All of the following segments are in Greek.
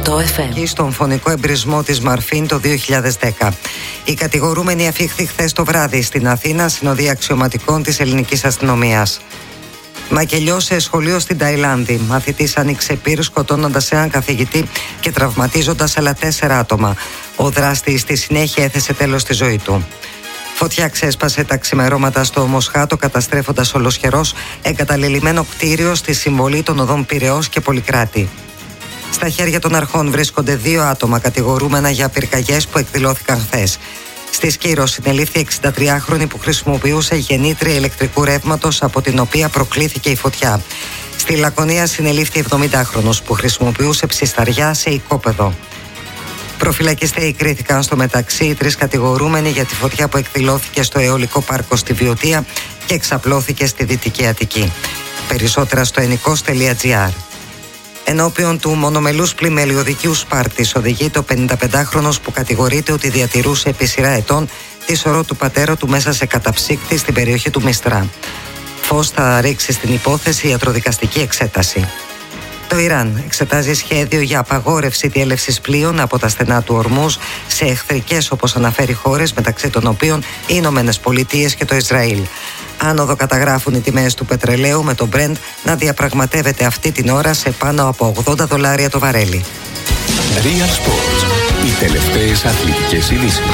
FM. Στον φωνικό εμπρισμό της Μαρφίν το 2010. Η κατηγορούμενη αφήχθη χθες το βράδυ στην Αθήνα, συνοδεία αξιωματικών της ελληνικής αστυνομίας. Μακελιό σε σχολείο στην Ταϊλάνδη. Μαθητής άνοιξε πυρ σκοτώνοντας έναν καθηγητή και τραυματίζοντας άλλα 4 άτομα. Ο δράστης στη συνέχεια έθεσε τέλος στη ζωή του. Φωτιά ξέσπασε τα ξημερώματα στο Μοσχάτο, καταστρέφοντας ολοσχερός εγκαταλελειμμένο κτίριο στη συμβολή των οδών Πειραιώς και Πολυκράτη. Στα χέρια των αρχών βρίσκονται 2 άτομα κατηγορούμενα για πυρκαγιές που εκδηλώθηκαν χθες. Στη Σκύρο συνελήφθη 63χρονη που χρησιμοποιούσε γεννήτρια ηλεκτρικού ρεύματος, από την οποία προκλήθηκε η φωτιά. Στη Λακωνία συνελήφθη 70χρονος που χρησιμοποιούσε ψισταριά σε οικόπεδο. Προφυλακιστέοι κρίθηκαν στο μεταξύ οι 3 κατηγορούμενοι για τη φωτιά που εκδηλώθηκε στο αιωλικό πάρκο στη Βιωτία και εξαπλώθηκε στη Δυτική Αττική. Περισσότερα στο ενικός.gr. Ενώπιον του μονομελούς πλημελιωδικίου Σπάρτης οδηγείται ο 55χρονος που κατηγορείται ότι διατηρούσε επί σειρά ετών τη σωρό του πατέρα του μέσα σε καταψύκτη στην περιοχή του Μιστρά. Φως θα ρίξει στην υπόθεση ιατροδικαστική εξέταση. Το Ιράν εξετάζει σχέδιο για απαγόρευση διέλευσης πλοίων από τα στενά του Ορμούζ σε εχθρικές, όπως αναφέρει, χώρες, μεταξύ των οποίων οι Ηνωμένες Πολιτείες και το Ισραήλ. Άνοδο καταγράφουν οι τιμές του πετρελαίου, με το Brent να διαπραγματεύεται αυτή την ώρα σε πάνω από $80 το βαρέλι. Real Sports. Οι τελευταίες αθλητικές ειδήσεις.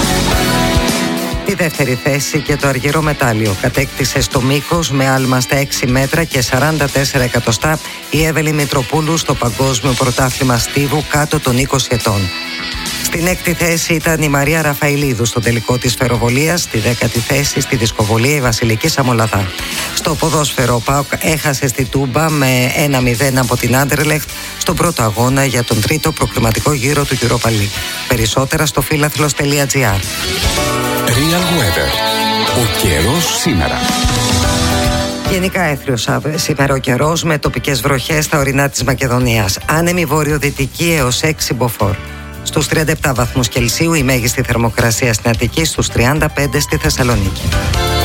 Τη δεύτερη θέση και το αργυρό μετάλλιο κατέκτησε στο μήκος με άλμα στα 6 μέτρα και 44 εκατοστά η Εύελη Μητροπούλου στο Παγκόσμιο Πρωτάθλημα Στίβου κάτω των 20 ετών. Στην 6η θέση ήταν η Μαρία Ραφαηλίδου στο τελικό της φεροβολίας, στη 10η θέση στη δισκοβολία η Βασιλική Σαμολαδά. Στο ποδόσφαιρο ο ΠΑΟΚ έχασε στη Τούμπα με 1-0 από την Άντερλεχτ στον πρώτο αγώνα για τον τρίτο προκριματικό γύρο του Europa League. Περισσότερα στο philathlos.gr. Real Weather. Ο καιρός σήμερα. Γενικά έθριος σήμερα ο καιρός, με τοπικές βροχές στα ορεινά της Μακεδονίας. Άνεμη βορειοδυτική έως 6 μποφόρ. Στους 37 βαθμούς Κελσίου η μέγιστη θερμοκρασία στην Αττική, στους 35 στη Θεσσαλονίκη.